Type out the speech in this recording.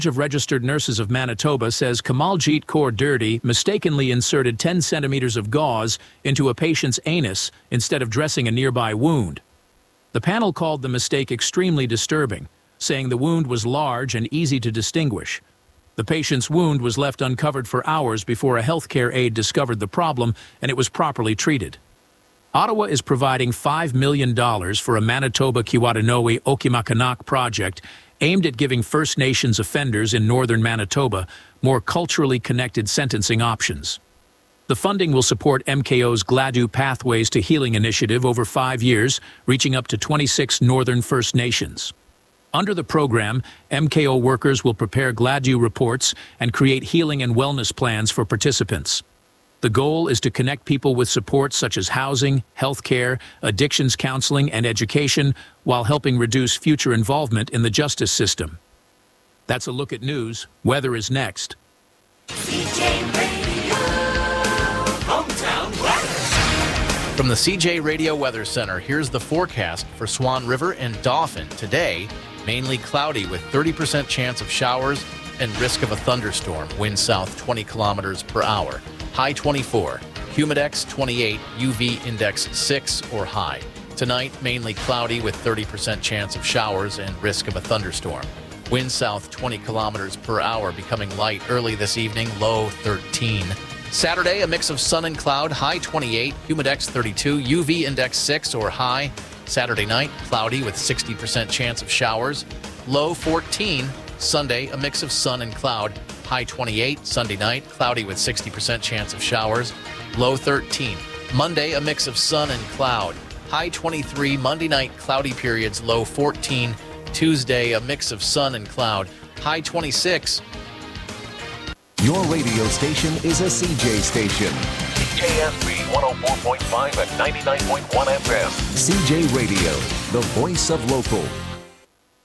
of Registered Nurses of Manitoba says Kamaljit Kaur Dirty mistakenly inserted 10 centimeters of gauze into a patient's anus instead of dressing a nearby wound. The panel called the mistake extremely disturbing, saying the wound was large and easy to distinguish. The patient's wound was left uncovered for hours before a healthcare aide discovered the problem, and it was properly treated. Ottawa is providing $5 million for a Manitoba Kiwatinowi Okimakanak project aimed at giving First Nations offenders in northern Manitoba more culturally connected sentencing options. The funding will support MKO's Gladue Pathways to Healing initiative over 5 years, reaching up to 26 northern First Nations. Under the program, MKO workers will prepare Gladue reports and create healing and wellness plans for participants. The goal is to connect people with supports such as housing, healthcare, addictions counseling, and education, while helping reduce future involvement in the justice system. That's a look at news. Weather is next. CJ Radio, hometown weather. From the CJ Radio Weather Center, here's the forecast for Swan River and Dauphin. Today, mainly cloudy with 30% chance of showers and risk of a thunderstorm. Wind south 20 kilometers per hour. High 24, humidex 28, UV index 6 or high. Tonight, mainly cloudy with 30% chance of showers and risk of a thunderstorm. Wind south 20 kilometers per hour, becoming light early this evening, low 13. Saturday, a mix of sun and cloud, high 28, humidex 32, UV index 6 or high. Saturday night, cloudy with 60% chance of showers, low 14. Sunday, a mix of sun and cloud, high 28. Sunday night, cloudy with 60% chance of showers, low 13. Monday, a mix of sun and cloud, high 23. Monday night, cloudy periods, low 14. Tuesday, a mix of sun and cloud, high 26. Your radio station is a CJ station. CJSB 104.5 and 99.1 FM. CJ Radio, the voice of local.